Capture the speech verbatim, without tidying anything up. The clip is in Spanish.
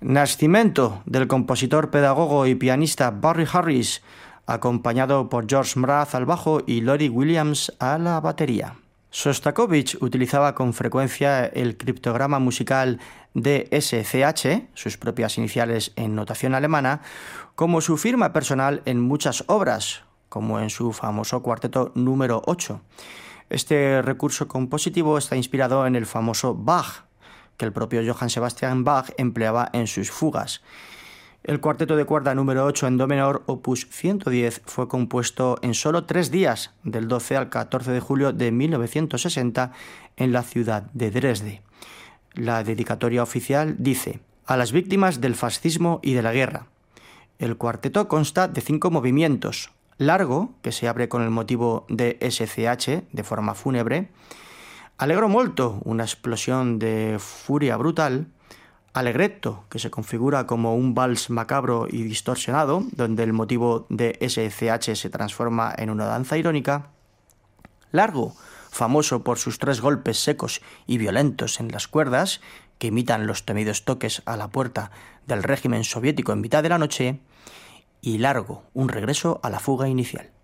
Nacimiento del compositor, pedagogo y pianista Barry Harris, acompañado por George Mraz al bajo y Lori Williams a la batería. Shostakovich utilizaba con frecuencia el criptograma musical D S C H, sus propias iniciales en notación alemana, como su firma personal en muchas obras, como en su famoso cuarteto número ocho. Este recurso compositivo está inspirado en el famoso Bach, que el propio Johann Sebastian Bach empleaba en sus fugas. El cuarteto de cuerda número ocho en do menor, opus ciento diez, fue compuesto en solo tres días, del doce al catorce de julio de mil novecientos sesenta, en la ciudad de Dresde. La dedicatoria oficial dice: a las víctimas del fascismo y de la guerra. El cuarteto consta de cinco movimientos: largo, que se abre con el motivo de S C H de forma fúnebre; allegro molto, una explosión de furia brutal; allegretto, que se configura como un vals macabro y distorsionado, donde el motivo de S C H se transforma en una danza irónica; largo, famoso por sus tres golpes secos y violentos en las cuerdas, que imitan los temidos toques a la puerta del régimen soviético en mitad de la noche; y largo, un regreso a la fuga inicial.